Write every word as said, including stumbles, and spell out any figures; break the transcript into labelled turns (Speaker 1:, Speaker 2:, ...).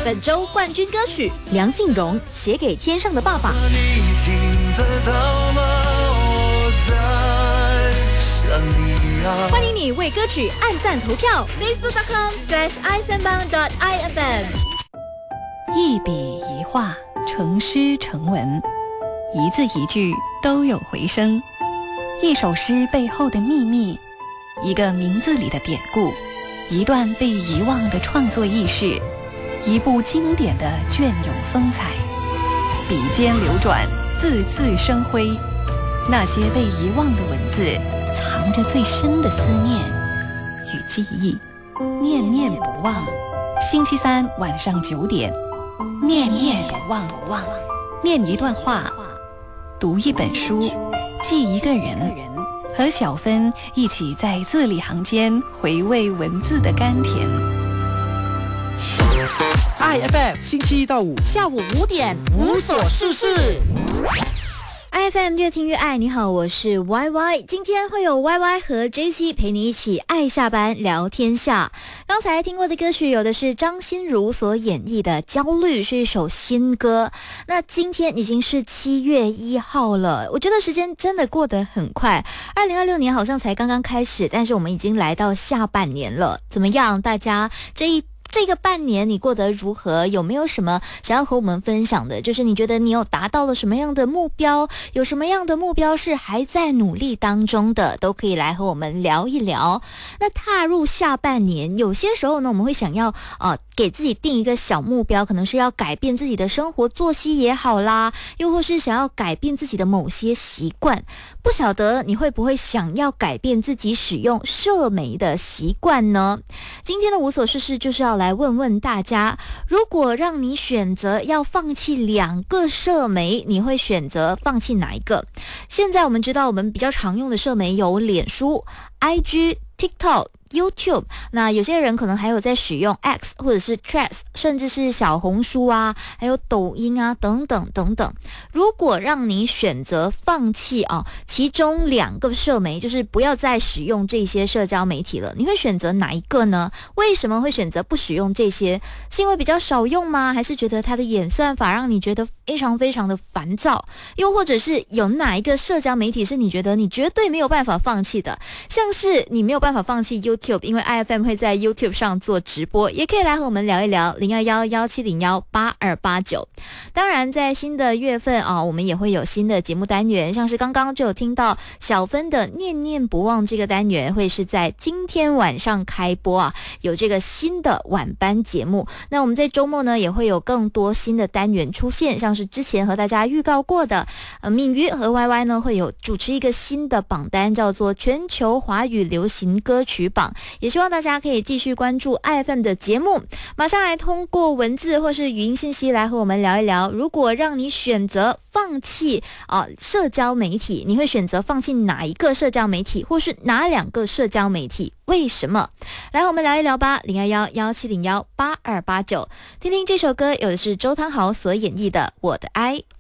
Speaker 1: 本周冠军歌曲梁静茹写给天上的爸爸。
Speaker 2: 你听得到吗？我在想你啊。
Speaker 1: 欢迎你为歌曲按赞投票 facebook dot com slash i三八 dot i f m。
Speaker 3: 一笔一画，成诗成文，一字一句都有回声。一首诗背后的秘密，一个名字里的典故，一段被遗忘的创作轶事，一部经典的隽永风采。笔尖流转，字字生辉。那些被遗忘的文字，藏着最深的思念与记忆，念念不忘。星期三晚上九点，念念不忘，不忘。念一段话，读一本书，记一个人，和小芬一起在字里行间回味文字的甘甜。
Speaker 4: I F M 星期一到五下午五点无所事事。
Speaker 1: I F M 越听越爱，你好，我是 Y Y， 今天会有 Y Y 和 J C 陪你一起爱下班聊天下。刚才听过的歌曲有的是张心如所演绎的《焦虑》，是一首新歌。那今天已经是七月一号了，我觉得时间真的过得很快，二零二六年好像才刚刚开始，但是我们已经来到下半年了。怎么样，大家这一这个半年你过得如何？有没有什么想要和我们分享的？就是你觉得你有达到了什么样的目标？有什么样的目标是还在努力当中的？都可以来和我们聊一聊。那踏入下半年，有些时候呢，我们会想要呃给自己定一个小目标，可能是要改变自己的生活作息也好啦，又或是想要改变自己的某些习惯。不晓得你会不会想要改变自己使用社媒的习惯呢？今天的无所事事就是要来问问大家，如果让你选择要放弃两个社媒，你会选择放弃哪一个？现在我们知道我们比较常用的社媒有脸书、I G、TikTok、YouTube， 那有些人可能还有在使用 X 或者是 Threads， 甚至是小红书啊，还有抖音啊等等等等。如果让你选择放弃啊其中两个社媒，就是不要再使用这些社交媒体了，你会选择哪一个呢？为什么会选择不使用这些？是因为比较少用吗？还是觉得它的演算法让你觉得非常非常的烦躁？又或者是有哪一个社交媒体是你觉得你绝对没有办法放弃的？像是你没有办法放弃 YouTube， 因为 I F M 会在 YouTube 上做直播，也可以来和我们聊一聊零二一一七零一八二八九。当然在新的月份啊，我们也会有新的节目单元，像是刚刚就有听到小芬的念念不忘这个单元会是在今天晚上开播啊，有这个新的晚班节目。那我们在周末呢也会有更多新的单元出现，像是之前和大家预告过的呃，敏瑜和 Y Y 呢会有主持一个新的榜单，叫做全球华语流行歌曲榜，也希望大家可以继续关注 I F M 的节目。马上来通过文字或是语音信息来和我们聊一聊，如果让你选择放弃啊、呃、社交媒体，你会选择放弃哪一个社交媒体，或是哪两个社交媒体？为什么？来，我们聊一聊吧。零二一一七零一八二八九，听听这首歌，有的是周汤豪所演绎的《我的爱》。